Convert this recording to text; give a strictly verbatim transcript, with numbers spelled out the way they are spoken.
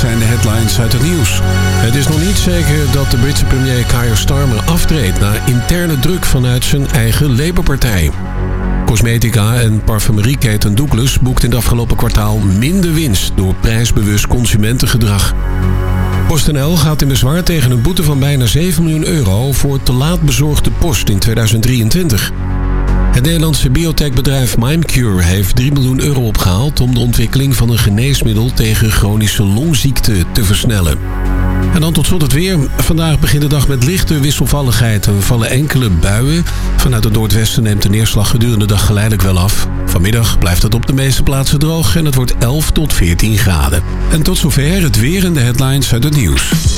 zijn de headlines uit het nieuws. Het is nog niet zeker dat de Britse premier Keir Starmer aftreedt na interne druk vanuit zijn eigen Labour-partij. Cosmetica- en parfumerieketen Douglas boekt in het afgelopen kwartaal minder winst door prijsbewust consumentengedrag. PostNL gaat in bezwaar tegen een boete van bijna zeven miljoen euro voor te laat bezorgde post in tweeduizend drieëntwintig. Het Nederlandse biotechbedrijf MindCure heeft drie miljoen euro opgehaald om de ontwikkeling van een geneesmiddel tegen chronische longziekte te versnellen. En dan tot slot het weer. Vandaag begint de dag met lichte wisselvalligheid en vallen enkele buien. Vanuit het noordwesten neemt de neerslag gedurende de dag geleidelijk wel af. Vanmiddag blijft het op de meeste plaatsen droog en het wordt elf tot veertien graden. En tot zover het weer en de headlines uit het nieuws.